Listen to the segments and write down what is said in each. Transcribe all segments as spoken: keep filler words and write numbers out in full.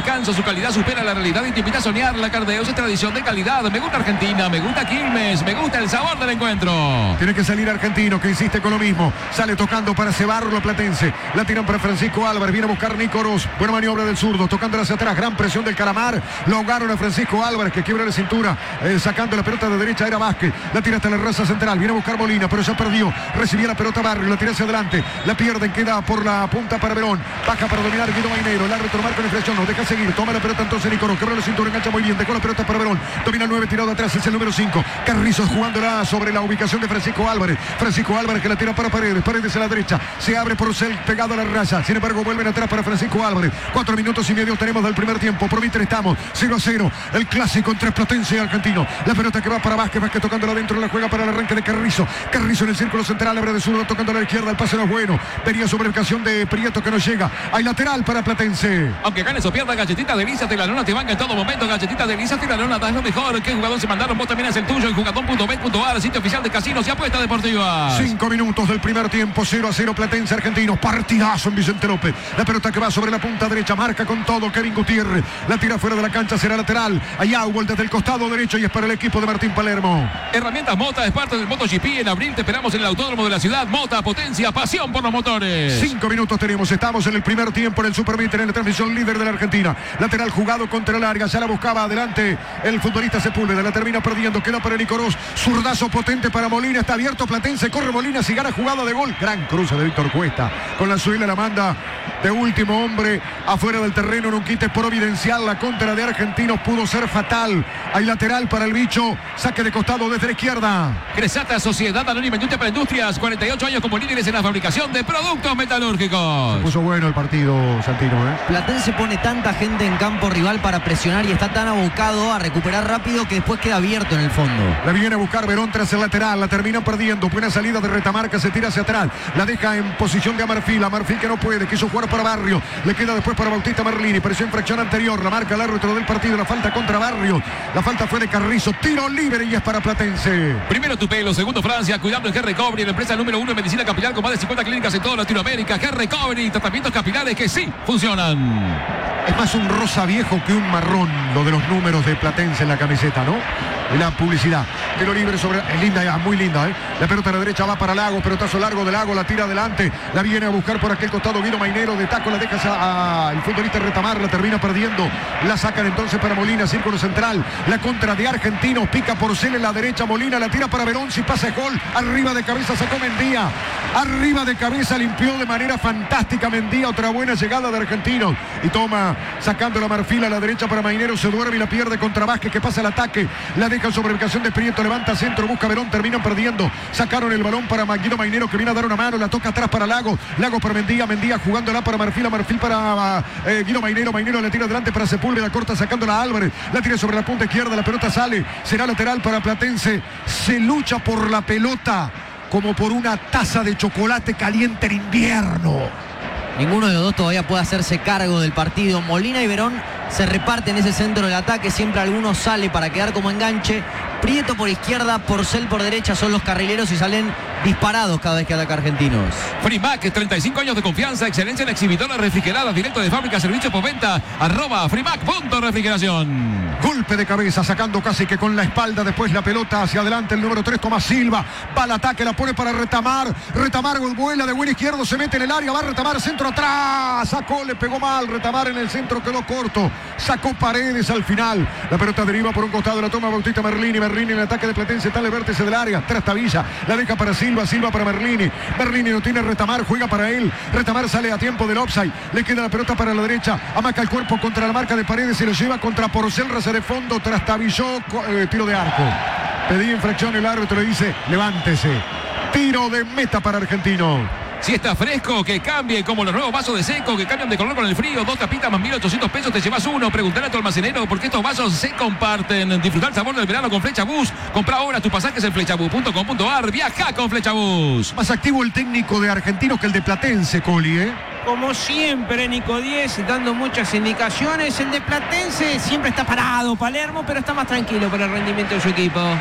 descanso, su calidad supera la realidad y te invita a soñar. La Cardeus es tradición de calidad. Me gusta Argentina, me gusta Quilmes, me gusta el sabor del encuentro. Tiene que salir Argentino, que insiste con lo mismo. Sale tocando para cebarlo a Platense. La tiran para Francisco Álvarez. Viene a buscar Nico Oroz. Buena maniobra del zurdo, tocándola hacia atrás. Gran presión del Calamar. Lo ahogaron a Francisco Álvarez, que quiebra la cintura. Eh, sacando la pelota de derecha era Vázquez. La tira hasta la raza central. Viene a buscar Molina, pero ya perdió. Recibía la pelota Barrio. La tira hacia adelante. La pierden. Queda por la punta para Verón. Baja para dominar Guido Mainero. El árbitro marca una infracción. No deja seguir. Toma la pelota entonces Nico Oroz. Quebra la cintura. Engancha muy bien. Dejó la pelota para Verón. Domina el nueve. Tirado atrás. Es el número cinco. Carrizo jugándola sobre la ubicación de Francisco Álvarez. Francisco Álvarez que la tira para Paredes. Paredes a la derecha. Se abre por Cel pegado a la raza. Sin embargo, vuelven atrás para Francisco Álvarez. Cuatro minutos y medio tenemos del primer tiempo. Por Mitre estamos. cero a cero. El clásico entre Platense y Argentino. La pelota que va para Vázquez. Vázquez tocándola adentro. La juega para el arranque de Carrizo. Carrizo en el círculo central. Abre de zurdo tocando a la izquierda. El pase no es bueno. Venía sobre ocasión de Prieto que no llega. Hay lateral para Platense. Aunque ganes o pierdas, Galletita de Lisa, la lona te banca en todo momento. Galletita de Lisa, la lona das lo mejor. ¿Qué jugador se mandaron? Vos también es el tuyo en jugador punto bet punto a r, sitio oficial de casinos y apuestas deportivas. Cinco minutos del primer tiempo. cero a cero Platense Argentino. Partidazo en Vicente López. La pelota que va sobre la punta derecha. Marca con todo Kevin Gutiérrez. La tira fuera de la cancha. Será lateral. Hay Auguel desde el costado derecho y es para el equipo de Martín Palermo. Herramientas Mota es parte del MotoGP. En abril te esperamos en el autódromo de la ciudad. Mota, potencia, pasión por los motores. Cinco minutos tenemos. Estamos en el primer tiempo en el Supermitre, en la transmisión líder de la Argentina. Lateral jugado contra la larga. Ya la buscaba adelante el futbolista Sepúlveda. La termina perdiendo. Queda para Nico Oroz. Zurdazo potente para Molina. Está abierto Platense. Corre Molina. Si gana jugada de gol. Gran cruce de Víctor Cuesta. Con la suela la manda de último hombre afuera del terreno en un quite providencial. La contra de Argentinos pudo ser fatal. Hay lateral para el bicho. Saque de costado desde la izquierda. Cresata, Sociedad Anónima Industria para Industrias. cuarenta y ocho años como líderes en la fabricación de productos metalúrgicos. Se puso bueno el partido, Santino, ¿eh? Platense pone tanta gente en campo rival para presionar y está tan abocado a recuperar rápido que después queda abierto en el fondo. La viene a buscar Verón tras el lateral. La termina perdiendo. Buena salida de Retamarca. Se tira hacia atrás. La deja en posición de Amarfil. Amarfil que no puede. Quiso jugar para Barrio. Le queda después para Bautista Merlini. Pareció infracción anterior. La marca el árbitro del partido. La falta contra Barrio. La falta fue de Carrizo. Tiro libre y es para Platense. Primero tu pelo. Segundo Francia. Cuidando en G-Recovery. La empresa número uno en medicina capilar con más de cincuenta clínicas en toda Latinoamérica. G-Recovery. Tratamientos capilares que sí funcionan. Es más un rosa viejo que un marrón lo de los números de Platense en la camiseta, ¿no? La publicidad. Tiro libre sobre... Es linda, ya, muy linda, ¿eh? La pelota a la derecha va para Lago. Pelotazo largo de Lago. La tira adelante. La viene a buscar por aquel costado Guido Mainero. De taco la deja al futbolista Retamar. La termina perdiendo. La sacan entonces para Molina. Círculo central. La contra de Argentinos. Pica por Cel en la derecha. Molina la tira para Verón. Si pasa gol. Arriba de cabeza sacó Mendía. Arriba de cabeza limpió de manera fantástica Mendía. Otra buena llegada de Argentinos. Y toma sacando la Marfil a la derecha para Mainero. Se duerme y la pierde contra Vázquez que pasa el ataque. La deja sobre ubicación de Prieto. Levanta centro. Busca Verón. Terminan perdiendo. Sacaron el balón para Guido Mainero que viene a dar una mano. La toca atrás para Lago. Lago para Mendía. Mendía jugándola para Marfil. A Marfil para eh, Guido Mainero. Mainero la tira adelante para Sepúlveda. Corta sacándola a Álvarez. La tira sobre la punta izquierda. La pelota sale. Será lateral para Platense. Se lucha por la pelota como por una taza de chocolate caliente en invierno. Ninguno de los dos todavía puede hacerse cargo del partido. Molina y Verón se reparten ese centro del ataque. Siempre alguno sale para quedar como enganche. Prieto por izquierda, Porcel por derecha son los carrileros y salen disparados cada vez que ataca Argentinos. Frimac, treinta y cinco años de confianza, excelencia en exhibidoras refrigeradas, directo de fábrica, servicio por venta, arroba Frimac punto refrigeración. Golpe de cabeza, sacando casi que con la espalda, después la pelota hacia adelante, el número tres, Tomás Silva, va al ataque, la pone para Retamar, Retamar vuela de buen izquierdo, se mete en el área, va a Retamar, centro atrás, sacó, le pegó mal, Retamar en el centro, quedó corto, sacó Paredes al final, la pelota deriva por un costado, la toma Bautista Merlini, Merlini en el ataque de Platense, está en el vértice del área, Trastavilla, la deja para Silva, Silva para Merlini, Merlini no tiene Retamar, juega para él, Retamar sale a tiempo del offside, le queda la pelota para la derecha, amaca el cuerpo contra la marca de Paredes, se lo lleva contra Porcel, reza de fondo, Trastavilló, eh, tiro de arco, pedí infracción, el árbitro le dice, levántese, tiro de meta para Argentino. Si está fresco, que cambie, como los nuevos vasos de seco que cambian de color con el frío. Dos tapitas más mil ochocientos pesos, te llevas uno. Preguntar a tu almacenero porque estos vasos se comparten. Disfrutar el sabor del verano con Flechabús. Compra ahora tus pasajes en flechabús punto com punto ar. Viaja con Flechabús. Más activo el técnico de Argentinos que el de Platense, Coli, ¿eh? Como siempre, Nico Diez dando muchas indicaciones. El de Platense siempre está parado, Palermo, pero está más tranquilo para el rendimiento de su equipo.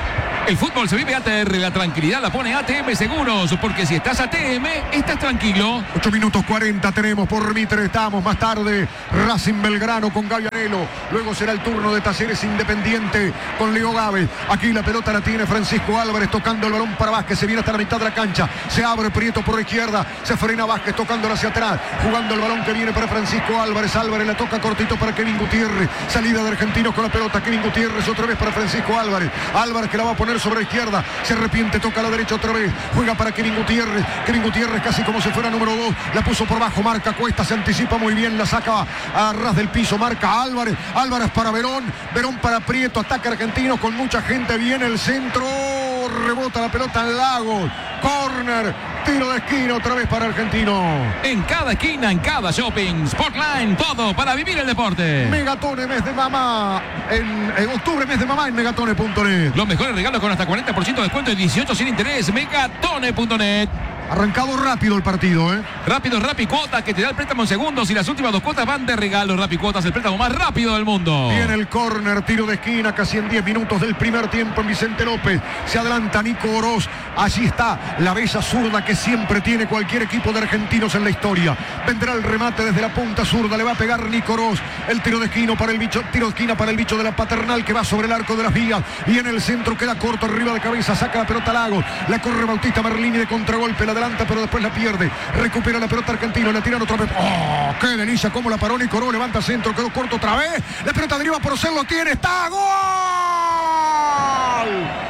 El fútbol se vive A T R, la tranquilidad la pone A T M Seguros, porque si estás A T M, estás tranquilo. ocho minutos cuarenta tenemos por Mitre, estamos más tarde. Racing Belgrano con Gavianelo. Luego será el turno de Talleres Independiente con Leo Gávez. Aquí la pelota la tiene Francisco Álvarez tocando el balón para Vázquez. Se viene hasta la mitad de la cancha. Se abre Prieto por la izquierda. Se frena Vázquez tocándolo hacia atrás. Jugando el balón que viene para Francisco Álvarez. Álvarez la toca cortito para Kevin Gutiérrez. Salida de Argentinos con la pelota. Kevin Gutiérrez otra vez para Francisco Álvarez. Álvarez que la va a poner sobre la izquierda. Se arrepiente, toca a la derecha otra vez. Juega para Kevin Gutiérrez. Kevin Gutiérrez casi como si fuera número dos. La puso por bajo. Marca Cuesta. Se anticipa muy bien. La saca a ras del piso. Marca Álvarez. Álvarez para Verón. Verón para Prieto. Ataca Argentino con mucha gente. Viene el centro. Rebota la pelota en Lagos. Corner. Tiro de esquina otra vez para Argentino. En cada esquina, en cada shopping. Sportline. Todo para vivir el deporte. Megatone, mes de mamá. En, en octubre, mes de mamá en megatone punto net. Los mejores regalos con hasta cuarenta por ciento de descuento y dieciocho sin interés. megatone punto net. Arrancado rápido el partido, ¿eh? Rápido Rappi Cuotas, que te da el préstamo en segundos y las últimas dos cuotas van de regalo. Rappi Cuotas, el préstamo más rápido del mundo. Viene el córner, tiro de esquina, casi en diez minutos del primer tiempo en Vicente López. Se adelanta Nico Oroz. Allí está la bella zurda que siempre tiene cualquier equipo de argentinos en la historia. Vendrá el remate desde la punta zurda, le va a pegar Nico Oroz. El tiro de esquina para el bicho, tiro de esquina para el bicho de la Paternal que va sobre el arco de las vías. Y en el centro queda corto, arriba de cabeza, saca la pelota Lagos. La corre Bautista Merlini de contragolpe, la adelanta, pero después la pierde. Recupera la pelota Argentino, la tiran otra vez. ¡Oh! ¡Qué delicia! Cómo la paró Nico Oroz, levanta centro, quedó corto otra vez. La pelota deriva por ser, lo tiene, ¡está! ¡Gol!